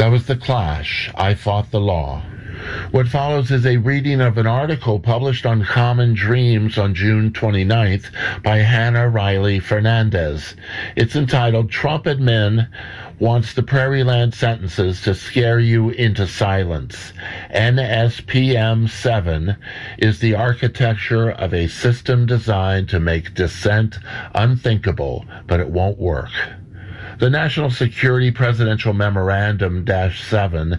That was The Clash, I Fought the Law. What follows is a reading of an article published on Common Dreams on June 29th by Hannah Riley Fernandez. It's entitled Trump Admin Wants the Prairieland Sentences to Scare You into Silence. NSPM 7 is the architecture of a system designed to make dissent unthinkable, but it won't work. The National Security Presidential Memorandum-7,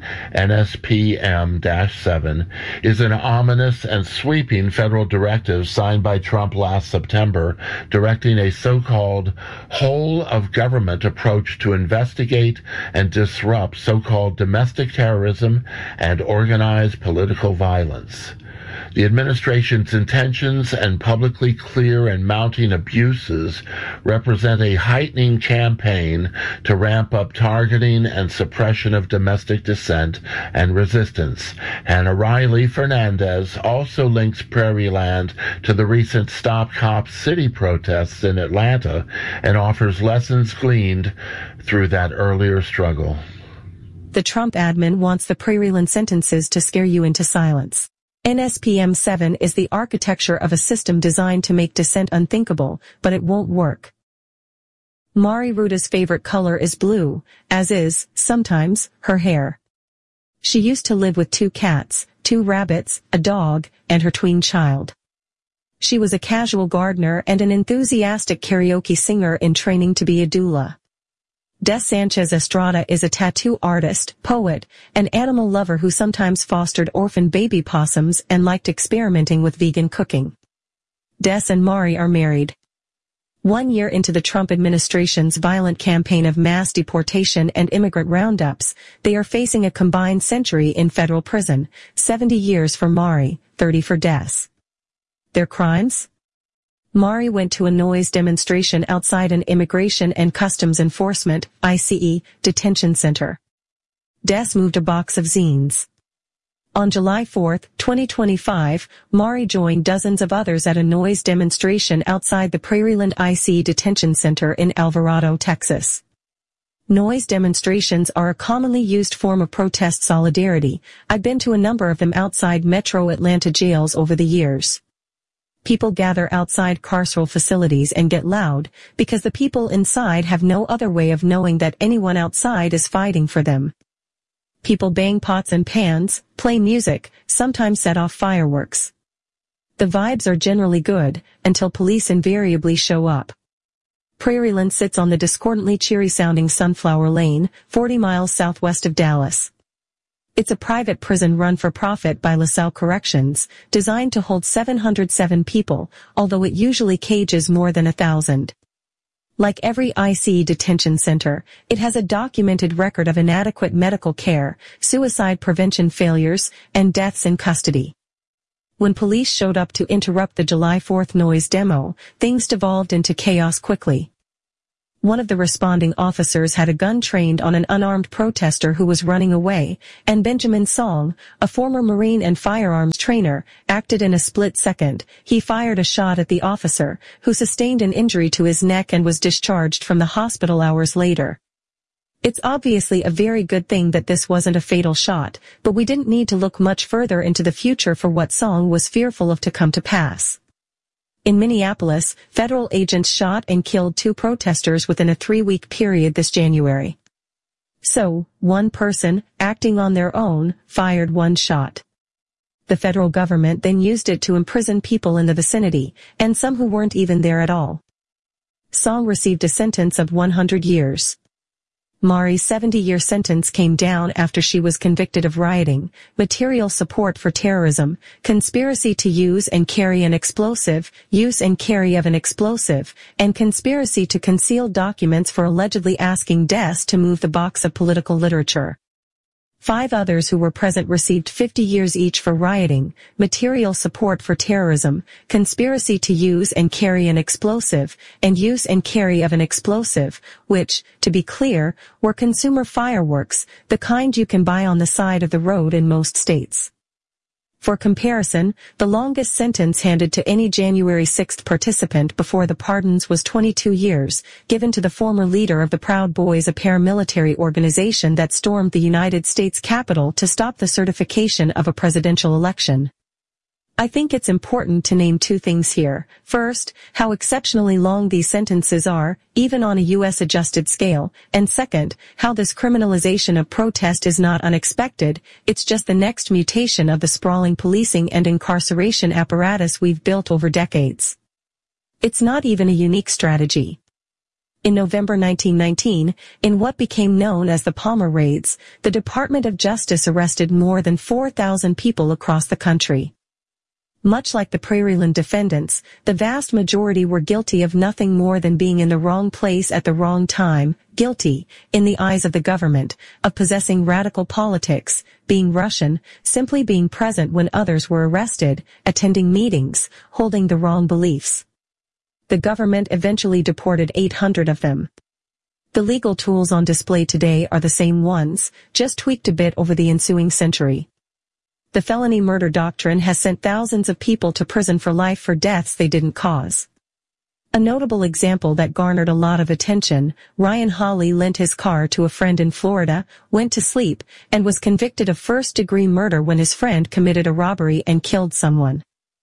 NSPM-7, is an ominous and sweeping federal directive signed by Trump last September, directing a so-called whole-of-government approach to investigate and disrupt so-called domestic terrorism and organized political violence. The administration's intentions and publicly clear and mounting abuses represent a heightening campaign to ramp up targeting and suppression of domestic dissent and resistance. Hannah Riley Fernandez also links Prairieland to the recent Stop Cop City protests in Atlanta and offers lessons gleaned through that earlier struggle. The Trump admin wants the Prairieland sentences to scare you into silence. NSPM 7 is the architecture of a system designed to make dissent unthinkable, but it won't work. Mari Ruta's favorite color is blue, as is, sometimes, her hair. She used to live with 2 cats, 2 rabbits, a dog, and her tween child. She was a casual gardener and an enthusiastic karaoke singer in training to be a doula. Des Sanchez Estrada is a tattoo artist, poet, and animal lover who sometimes fostered orphan baby possums and liked experimenting with vegan cooking. Des and Mari are married. 1 year into the Trump administration's violent campaign of mass deportation and immigrant roundups, they are facing a combined century in federal prison, 70 years for Mari, 30 for Des. Their crimes? Mari went to a noise demonstration outside an Immigration and Customs Enforcement, ICE, detention center. Des moved a box of zines. On July 4, 2025, Mari joined dozens of others at a noise demonstration outside the Prairieland ICE detention center in Alvarado, Texas. Noise demonstrations are a commonly used form of protest solidarity. I've been to a number of them outside Metro Atlanta jails over the years. People gather outside carceral facilities and get loud because the people inside have no other way of knowing that anyone outside is fighting for them. People bang pots and pans, play music, sometimes set off fireworks. The vibes are generally good, until police invariably show up. Prairieland sits on the discordantly cheery-sounding Sunflower Lane, 40 miles southwest of Dallas. It's a private prison run for profit by LaSalle Corrections, designed to hold 707 people, although it usually cages more than 1,000. Like every ICE detention center, it has a documented record of inadequate medical care, suicide prevention failures, and deaths in custody. When police showed up to interrupt the July 4th noise demo, things devolved into chaos quickly. One of the responding officers had a gun trained on an unarmed protester who was running away, and Benjamin Song, a former Marine and firearms trainer, acted in a split second. He fired a shot at the officer, who sustained an injury to his neck and was discharged from the hospital hours later. It's obviously a very good thing that this wasn't a fatal shot, but we didn't need to look much further into the future for what Song was fearful of to come to pass. In Minneapolis, federal agents shot and killed 2 protesters within a 3-week period this January. So, one person, acting on their own, fired 1 shot. The federal government then used it to imprison people in the vicinity, and some who weren't even there at all. Song received a sentence of 100 years. Mari's 70-year sentence came down after she was convicted of rioting, material support for terrorism, conspiracy to use and carry an explosive, use and carry of an explosive, and conspiracy to conceal documents for allegedly asking Des to move the box of political literature. 5 others who were present received 50 years each for rioting, material support for terrorism, conspiracy to use and carry an explosive, and use and carry of an explosive, which, to be clear, were consumer fireworks, the kind you can buy on the side of the road in most states. For comparison, the longest sentence handed to any January 6 participant before the pardons was 22 years, given to the former leader of the Proud Boys, a paramilitary organization that stormed the United States Capitol to stop the certification of a presidential election. I think it's important to name two things here. First, how exceptionally long these sentences are, even on a U.S. adjusted scale, and second, how this criminalization of protest is not unexpected, it's just the next mutation of the sprawling policing and incarceration apparatus we've built over decades. It's not even a unique strategy. In November 1919, in what became known as the Palmer Raids, the Department of Justice arrested more than 4,000 people across the country. Much like the Prairieland defendants, the vast majority were guilty of nothing more than being in the wrong place at the wrong time, guilty, in the eyes of the government, of possessing radical politics, being Russian, simply being present when others were arrested, attending meetings, holding the wrong beliefs. The government eventually deported 800 of them. The legal tools on display today are the same ones, just tweaked a bit over the ensuing century. The felony murder doctrine has sent thousands of people to prison for life for deaths they didn't cause. A notable example that garnered a lot of attention, Ryan Hawley lent his car to a friend in Florida, went to sleep, and was convicted of first-degree murder when his friend committed a robbery and killed someone.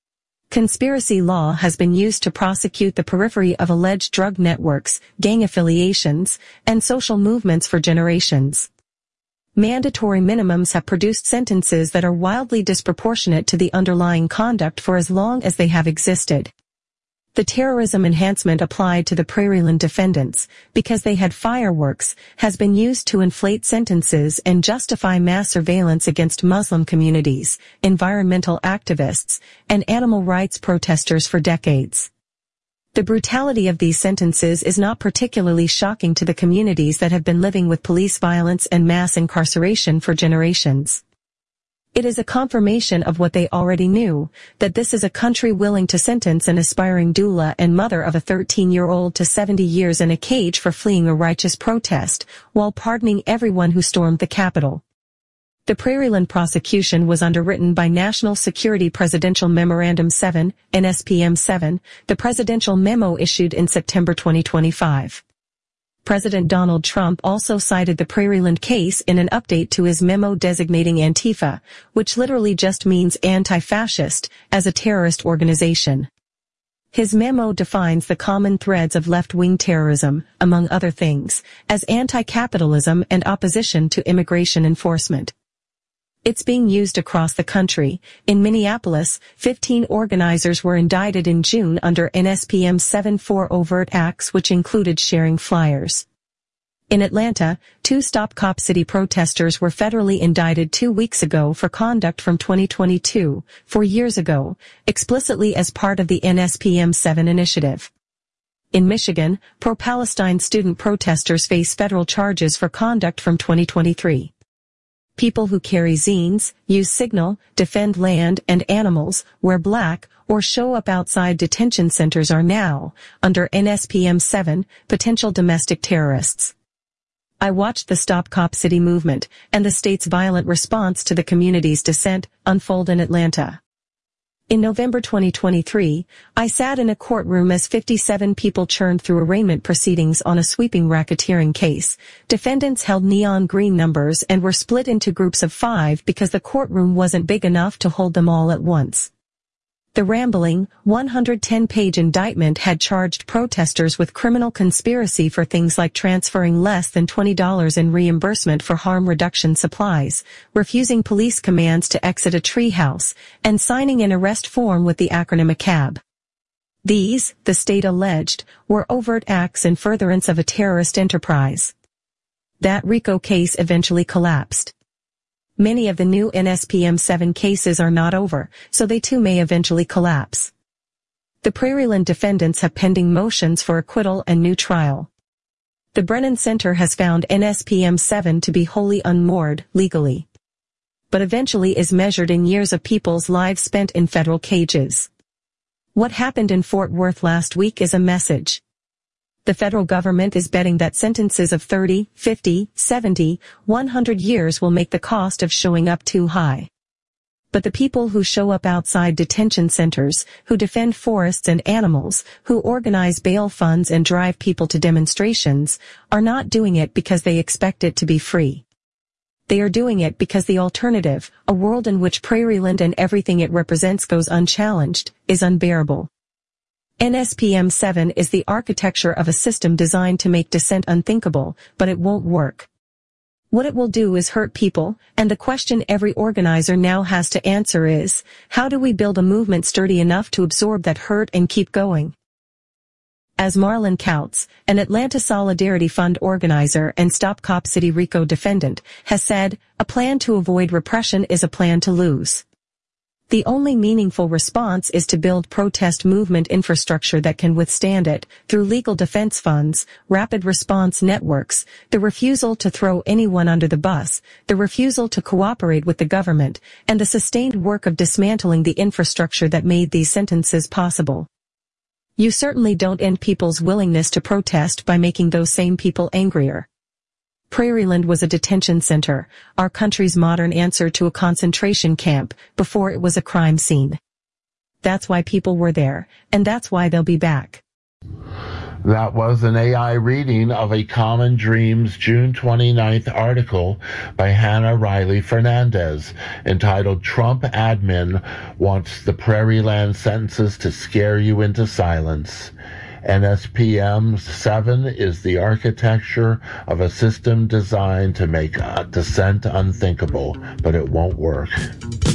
Conspiracy law has been used to prosecute the periphery of alleged drug networks, gang affiliations, and social movements for generations. Mandatory minimums have produced sentences that are wildly disproportionate to the underlying conduct for as long as they have existed. The terrorism enhancement applied to the Prairieland defendants, because they had fireworks, has been used to inflate sentences and justify mass surveillance against Muslim communities, environmental activists, and animal rights protesters for decades. The brutality of these sentences is not particularly shocking to the communities that have been living with police violence and mass incarceration for generations. It is a confirmation of what they already knew, that this is a country willing to sentence an aspiring doula and mother of a 13-year-old to 70 years in a cage for fleeing a righteous protest, while pardoning everyone who stormed the Capitol. The Prairieland prosecution was underwritten by National Security Presidential Memorandum 7, NSPM 7, the presidential memo issued in September 2025. President Donald Trump also cited the Prairieland case in an update to his memo designating Antifa, which literally just means anti-fascist, as a terrorist organization. His memo defines the common threads of left-wing terrorism, among other things, as anti-capitalism and opposition to immigration enforcement. It's being used across the country. In Minneapolis, 15 organizers were indicted in June under NSPM 7 for overt acts which included sharing flyers. In Atlanta, 2 Stop Cop City protesters were federally indicted 2 weeks ago for conduct from 2022, 4 years ago, explicitly as part of the NSPM 7 initiative. In Michigan, pro-Palestine student protesters face federal charges for conduct from 2023. People who carry zines, use Signal, defend land and animals, wear black, or show up outside detention centers are now, under NSPM 7, potential domestic terrorists. I watched the Stop Cop City movement, and the state's violent response to the community's dissent, unfold in Atlanta. In November 2023, I sat in a courtroom as 57 people churned through arraignment proceedings on a sweeping racketeering case. Defendants held neon green numbers and were split into groups of 5 because the courtroom wasn't big enough to hold them all at once. The rambling, 110-page indictment had charged protesters with criminal conspiracy for things like transferring less than $20 in reimbursement for harm reduction supplies, refusing police commands to exit a treehouse, and signing an arrest form with the acronym ACAB. These, the state alleged, were overt acts in furtherance of a terrorist enterprise. That RICO case eventually collapsed. Many of the new NSPM 7 cases are not over, so they too may eventually collapse. The Prairieland defendants have pending motions for acquittal and new trial. The Brennan Center has found NSPM 7 to be wholly unmoored, legally. But eventually is measured in years of people's lives spent in federal cages. What happened in Fort Worth last week is a message. The federal government is betting that sentences of 30, 50, 70, 100 years will make the cost of showing up too high. but the people who show up outside detention centers, who defend forests and animals, who organize bail funds and drive people to demonstrations, are not doing it because they expect it to be free. They are doing it because the alternative, a world in which Prairieland and everything it represents goes unchallenged, is unbearable. NSPM 7 is the architecture of a system designed to make dissent unthinkable, but it won't work. What it will do is hurt people, and the question every organizer now has to answer is, how do we build a movement sturdy enough to absorb that hurt and keep going? As Marlon Kautz, an Atlanta Solidarity Fund organizer and Stop Cop City RICO defendant, has said, a plan to avoid repression is a plan to lose. The only meaningful response is to build protest movement infrastructure that can withstand it, through legal defense funds, rapid response networks, the refusal to throw anyone under the bus, the refusal to cooperate with the government, and the sustained work of dismantling the infrastructure that made these sentences possible. You certainly don't end people's willingness to protest by making those same people angrier. Prairieland was a detention center, our country's modern answer to a concentration camp, before it was a crime scene. That's why people were there, and that's why they'll be back. That was an AI reading of a Common Dreams June 29th article by Hannah Riley Fernandez entitled Trump Admin Wants the Prairieland Sentences to Scare You into Silence. NSPM 7 is the architecture of a system dissent to make dissent unthinkable, but it won't work.